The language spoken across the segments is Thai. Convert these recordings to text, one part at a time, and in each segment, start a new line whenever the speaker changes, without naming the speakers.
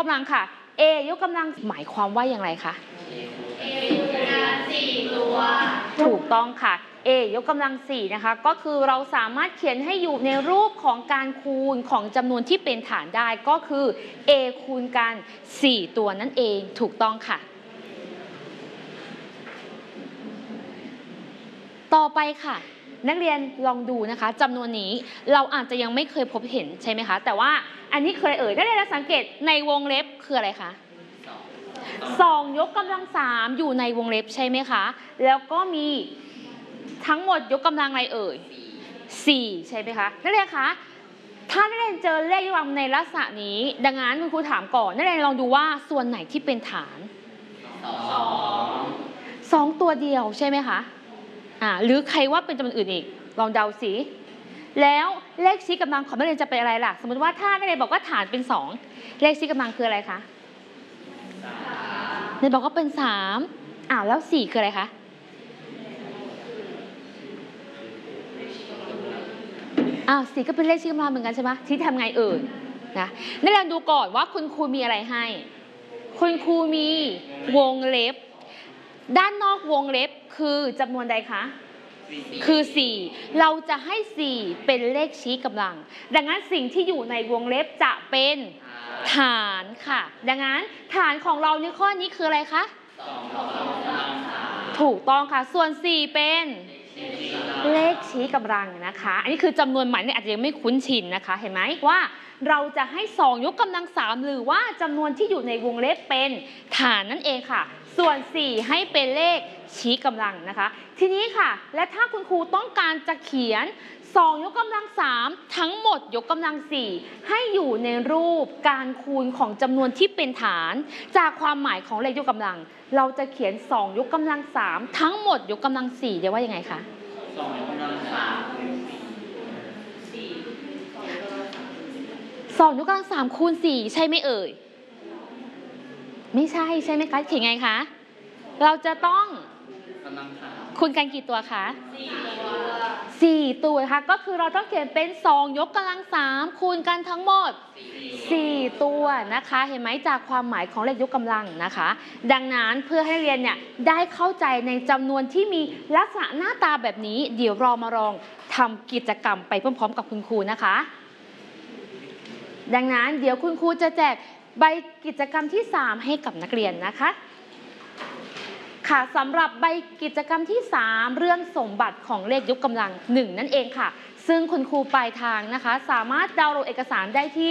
ำลังค่ะ a ยกกำลังหมายความว่าอย่างไรคะ
a คูณกัน4ตัว
ถูกต้องค่ะ a ยกกำลัง4นะคะก็คือเราสามารถเขียนให้อยู่ในรูปของการคูณของจำนวนที่เป็นฐานได้ก็คือ a คูณกัน4ตัวนั่นเองถูกต้องค่ะต่อไปค่ะนักเรียนลองดูนะคะจำนวนนี้เราอาจจะยังไม่เคยพบเห็นใช่ไหมคะแต่ว่าอันนี้เคยนักเรียนสังเกตในวงเล็บคืออะไรคะ2 ยกกำลัง3อยู่ในวงเล็บใช่ไหมคะแล้วก็มีทั้งหมดยกกำลังอะไรเอ่ย4ใช่ไหมคะนักเรียนคะถ้านักเรียนเจอเลขยกกำลังในลักษณะนี้ดังนั้นคุณครูถามก่อนนักเรียนลองดูว่าส่วนไหนที่เป็นฐาน2ตัวเดียวใช่ไหมคะหรือใครว่าเป็นจำนวนอื่นอีกลองเดาสิแล้วเลขชี้กำลังของนักเรียนจะเป็นอะไรล่ะสมมติว่าถ้านักเรียนบอกว่าฐานเป็น2เลขชี้กำลังคืออะไรคะนักเรียนบอกว่าเป็น3แล้ว4คืออะไรคะ4ก็เป็นเลขชี้กำลังเหมือนกันใช่ไหมที่ทำไงนะนักเรียนดูก่อนว่าคุณครูมีอะไรให้คุณครูมีวงเล็บด้านนอกวงเล็บคือจำนวนใดคะคือ4เราจะให้4เป็นเลขชี้กำลังดังนั้นสิ่งที่อยู่ในวงเล็บจะเป็นฐานค่ะดังนั้นฐานของเราในข้อนี้คืออะไรคะถูกต้องค่ะส่วน4เป็นเลขชี้กำลังนะคะอันนี้คือจำนวนใหม่เนี่ยอาจจะยังไม่คุ้นชินนะคะเห็นไหมว่าเราจะให้2ยกกำลัง3หรือว่าจำนวนที่อยู่ในวงเล็บเป็นฐานนั่นเองค่ะส่วน4ให้เป็นเลขชี้กำลังนะคะทีนี้ค่ะและถ้าคุณครูต้องการจะเขียน2ยกกำลัง3ทั้งหมดยกกำลัง4ให้อยู่ในรูปการคูณของจำนวนที่เป็นฐานจากความหมายของเลขยกกำลังเราจะเขียน2ยกกำลัง3ทั้งหมดยกกำลัง4ได้ว่ายังไงคะ2ยกกำลัง3คูณ4ใช่ไหมเอ่ยไม่ใช่ใช่ไหมคะเขียนไงคะเราจะต้องคูณกันกี่ตัวคะ4ตัวค่ะก็คือเราต้องเขียนเป็น2ยกกำลัง3คูณกันทั้งหมด4ตัวนะคะเห็นไหมจากความหมายของเลขยกกำลังนะคะดังนั้นเพื่อให้เรียนเนี่ยได้เข้าใจในจำนวนที่มีลักษณะหน้าตาแบบนี้เดี๋ยวเรามาลองทำกิจกรรมไปพร้อมๆกับคุณครูนะคะดังนั้นเดี๋ยวคุณครูจะแจกใบกิจกรรมที่3ให้กับนักเรียนนะคะค่ะสำหรับใบกิจกรรมที่3เรื่องสมบัติของเลขยกกำลัง1นั่นเองค่ะซึ่งคุณครูปลายทางนะคะสามารถดาวน์โหลดเอกสารได้ที่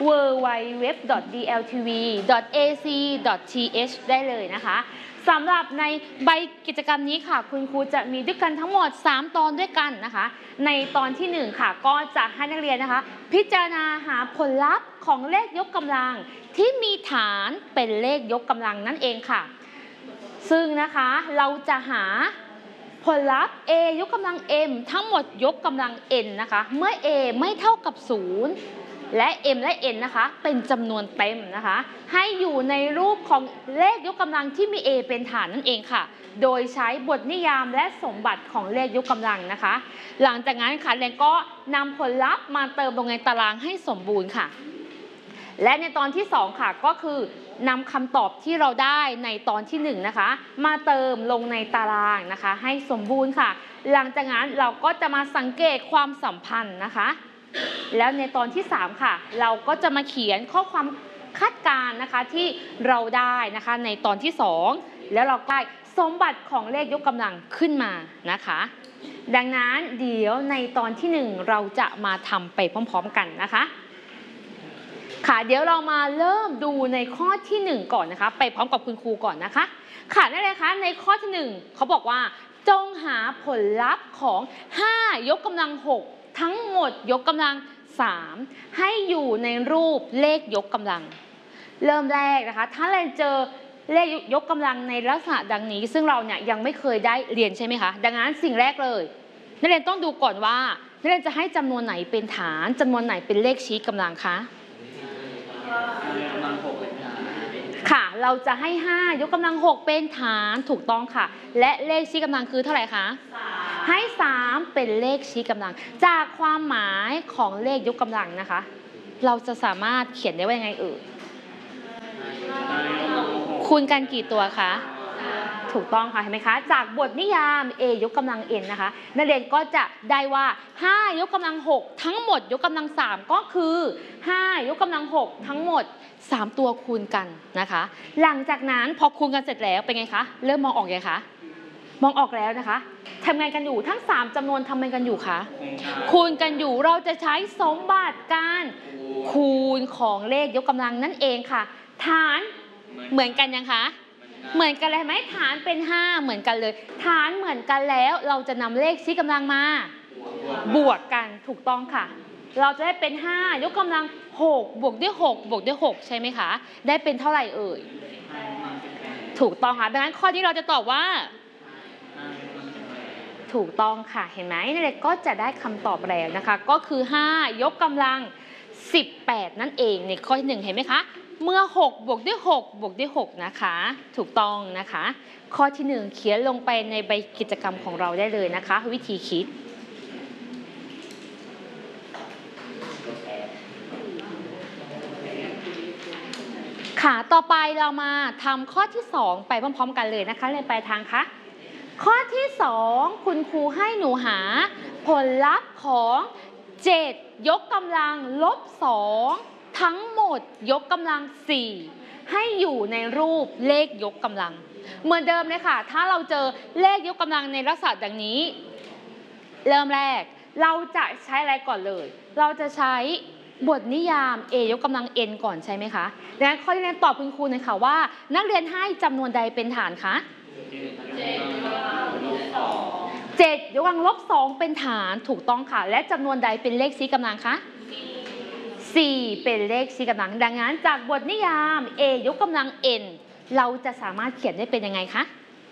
www.dltv.ac.th ได้เลยนะคะสำหรับในใบกิจกรรมนี้ค่ะคุณครูจะมีด้วยกันทั้งหมด3ตอนด้วยกันนะคะในตอนที่1ค่ะก็จะให้นักเรียนนะคะพิจารณาหาผลลัพธ์ของเลขยกกำลังที่มีฐานเป็นเลขยกกำลังนั่นเองค่ะซึ่งนะคะเราจะหาผลลัพธ์ a ยกกำลัง m ทั้งหมดยกกำลัง n นะคะเมื่อ a ไม่เท่ากับ0และ m และ n นะคะเป็นจำนวนเต็มนะคะให้อยู่ในรูปของเลขยกกำลังที่มี a เป็นฐานนั่นเองค่ะโดยใช้บทนิยามและสมบัติของเลขยกกำลังนะคะหลังจากนั้นค่ะเรียนก็นำผลลัพธ์มาเติมลงในตารางให้สมบูรณ์ค่ะและในตอนที่2ค่ะก็คือนำคำตอบที่เราได้ในตอนที่1นะคะมาเติมลงในตารางนะคะให้สมบูรณ์ค่ะหลังจากนั้นเราก็จะมาสังเกตความสัมพันธ์นะคะแล้วในตอนที่3ค่ะเราก็จะมาเขียนข้อความคาดการณ์นะคะที่เราได้นะคะในตอนที่2แล้วเราได้สมบัติของเลขยกกำลังขึ้นมานะคะดังนั้นเดี๋ยวในตอนที่1เราจะมาทำไปพร้อมๆกันนะคะค่ะเดี๋ยวเรามาเริ่มดูในข้อที่1ก่อนนะคะไปพร้อมกับคุณครูก่อนนะคะค่ะนั่นเลยคะในข้อที่1เขาบอกว่าจงหาผลลัพธ์ของ5ยกกำลัง6ทั้งหมดยกกำลัง3ให้อยู่ในรูปเลขยกกำลังเริ่มแรกนะคะถ้าเราเจอเลขยกกำลังในลักษณะดังนี้ซึ่งเราเนี่ยยังไม่เคยได้เรียนใช่ไหมคะดังนั้นสิ่งแรกเลยนักเรียนต้องดูก่อนว่านักเรียนจะให้จำนวนไหนเป็นฐานจำนวนไหนเป็นเลขชี้กำลังคะค่ะเราจะให้5ยกกำลัง6เป็นฐานถูกต้องค่ะและเลขชี้กำลังคือเท่าไหร่คะให้3เป็นเลขชี้กำลังจากความหมายของเลขยกกำลังนะคะเราจะสามารถเขียนได้ว่ายังไงคูณกันกี่ตัวคะถูกต้องค่ะเห็นไหมคะจากบทนิยาม a ยกกำลัง n นะคะนักเรียนก็จะได้ว่า5ยกกำลัง6ทั้งหมดยกกำลัง3ก็คือ5ยกกำลัง6ทั้งหมด3ตัวคูณกันนะคะหลังจากนั้นพอคูณกันเสร็จแล้วเป็นไงคะเริ่มมองออกยังคะมองออกแล้วนะคะทำไงกันอยู่ทั้ง3จำนวนทำไงกันอยู่คะคูณกันอยู่เราจะใช้สมบัติการคูณของเลขยกกำลังนั่นเองค่ะฐานเหมือนกันยังคะเหมือนกันเลยไหมฐานเป็น5เหมือนกันเลยฐานเหมือนกันแล้วเราจะนำเลขชี้กำลังมาบวกกันถูกต้องค่ะเราจะได้เป็น5ยกกำลัง6บวกด้วย6บวกด้วย6ใช่ไหมคะได้เป็นเท่าไหร่เอ่ยถูกต้องค่ะดังนั้นข้อนี้เราจะตอบว่าถูกต้องค่ะเห็นไหมนี่เลยก็จะได้คำตอบแล้วนะคะก็คือ5ยกกำลัง18นั่นเองในข้อที่1เห็นไหมคะเมื่อ6บวกด้วย6บวกด้วย6นะคะถูกต้องนะคะข้อที่1เขียนลงไปในใบกิจกรรมของเราได้เลยนะคะวิธีคิดค่ะต่อไปเรามาทำข้อที่2ไปพร้อมๆกันเลยนะคะเลยไปทางคะข้อที่2คุณครูให้หนูหาผลลัพธ์ของ7ยกกำลังลบ2ทั้งหมดยกกำลัง4ให้อยู่ในรูปเลขยกกำลังเหมือนเดิมเลยค่ะถ้าเราเจอเลขยกกำลังในลักษณะดังนี้เริ่มแรกเราจะใช้อะไรก่อนเลยเราจะใช้บทนิยาม a ยกกำลัง n ก่อนใช่ไหมคะดังนั้นข้อที่เรียนตอบคุณครูหน่อยค่ะว่านักเรียนให้จำนวนใดเป็นฐานคะ7ยกกำลังลบ2เป็นฐานถูกต้องค่ะและจำนวนใดเป็นเลขชี้กำลังคะ4เป็นเลขชี้กำลังดังนั้นจากบทนิยาม a ยกกำลัง n เราจะสามารถเขียนได้เป็นยังไงคะ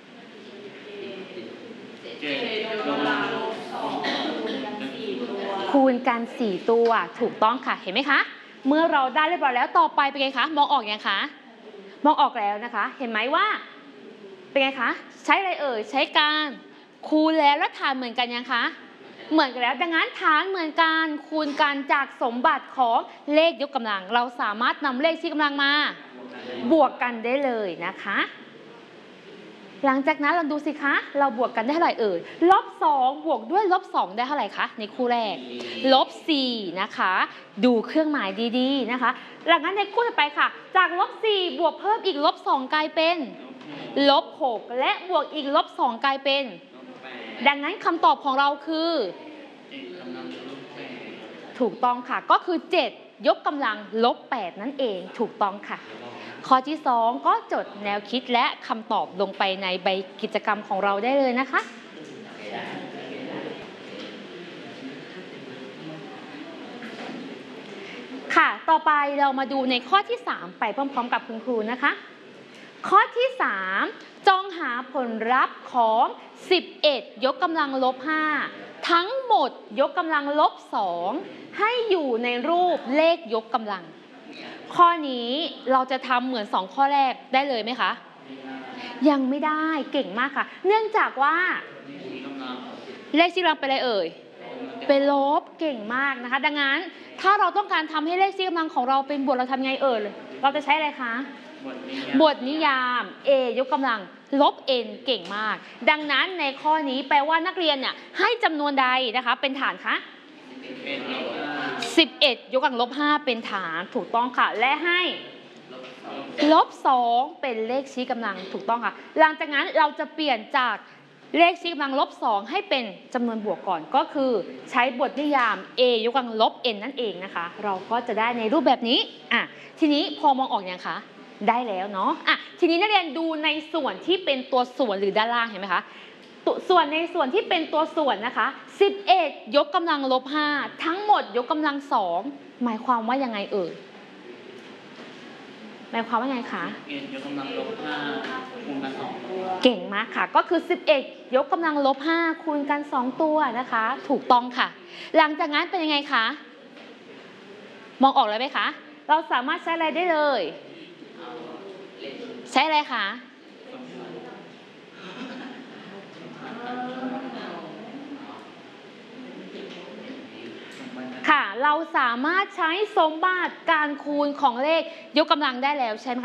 คูณกัน4ตัวถูกต้องค่ะเห็นไหมคะเมื่อเราได้เรียบร้อยแล้วต่อไปเป็นไงคะมองออกยังคะมองออกแล้วนะคะเห็นไหมว่าเป็นไงคะใช้อะไรเอ่ยใช้การคูณแล้วฐานเหมือนกันยังคะเหมือนกันแล้วดังนั้นฐานเหมือนกันคูณกันจากสมบัติของเลขยกกำลังเราสามารถนำเลขชี้กำลังมาบวกกันได้เลยนะคะหลังจากนั้นเราดูสิคะเราบวกกันได้เท่าไหร่เอ่ยลบ2บวกด้วยลบ2ได้เท่าไหร่คะในคู่แรกลบ4นะคะดูเครื่องหมายดีๆนะคะหลังจากนั้นในคู่ต่อไปค่ะจากลบ4บวกเพิ่มอีกลบ2กลายเป็นลบ6และบวกอีกลบ2กลายเป็นดังนั้นคำตอบของเราคือถูกต้องค่ะก็คือ7ยกกำลังลบ8นั่นเองถูกต้องค่ะข้อที่2ก็จดแนวคิดและคำตอบลงไปในใบกิจกรรมของเราได้เลยนะคะค่ะต่อไปเรามาดูในข้อที่3ไปพร้อมๆกับคุณครูนะคะข้อที่3จงหาผลลัพธ์ของ11ยกกำลังลบ5ทั้งหมดยกกำลังลบ2ให้อยู่ในรูปเลขยกกำลังข้อนี้เราจะทำเหมือน2ข้อแรกได้เลยไหมคะยังไม่ได้เก่งมากค่ะเนื่องจากว่าเลขชี้กำลังเป็นอะไรเอ่ยเป็นลบเก่งมากนะคะดังนั้นถ้าเราต้องการทำให้เลขชี้กำลังของเราเป็นบวกเราทำไงเอ่ยเราจะใช้อะไรคะบทนิยาม a ยกกำลังลบ n เก่งมากดังนั้นในข้อนี้แปลว่านักเรียนเนี่ยให้จำนวนใดนะคะเป็นฐานคะ11ยกกำลังลบ5เป็นฐานถูกต้องค่ะและให้ลบ2เป็นเลขชี้กำลังถูกต้องค่ะหลังจากนั้นเราจะเปลี่ยนจากเลขชี้กำลังลบ2ให้เป็นจำนวนบวกก่อนก็คือใช้บทนิยาม a ยกกำลังลบ n นั่นเองนะคะเราก็จะได้ในรูปแบบนี้ทีนี้พอมองออกยังคะได้แล้วเนาะทีนี้นักเรียนดูในส่วนที่เป็นตัวส่วนหรือด้านล่างเห็นไหมคะส่วนในส่วนที่เป็นตัวส่วนนะคะ11ยกกำลังลบ5ทั้งหมดยกกำลัง2หมายความว่ายังไงเอ่ยหมายความว่าไงคะ11ยกกำลังลบ5คูณกัน2เก่งมากค่ะก็คือ11ยกกำลังลบ5คูณกัน2ตัวนะคะถูกต้องค่ะหลังจากนั้นเป็นยังไงคะมองออกแล้วไหมคะเราสามารถใช้อะไรได้เลยใช้อะไรคะค่ะเราสามารถใช้สมบัติการคูณของเลขยกกำลังได้แล้วใช่ไหมคะ